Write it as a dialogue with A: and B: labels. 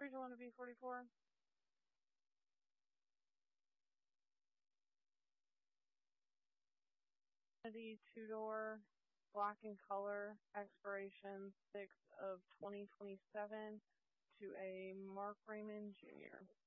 A: Region 1 to B44. The two-door, black in color, expiration 6 of 2027 to a Mark Raymond Jr.